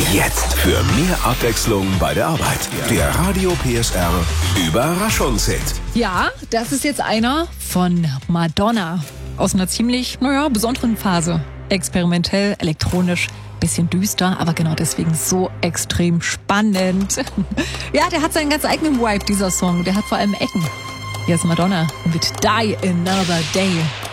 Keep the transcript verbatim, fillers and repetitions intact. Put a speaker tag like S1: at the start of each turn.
S1: Jetzt für mehr Abwechslung bei der Arbeit. Der Radio P S R Überraschungshit.
S2: Ja, das ist jetzt einer von Madonna. Aus einer ziemlich, naja, besonderen Phase. Experimentell, elektronisch, bisschen düster, aber genau deswegen so extrem spannend. Ja, der hat seinen ganz eigenen Vibe, dieser Song. Der hat vor allem Ecken. Hier ist Madonna mit Die Another Day.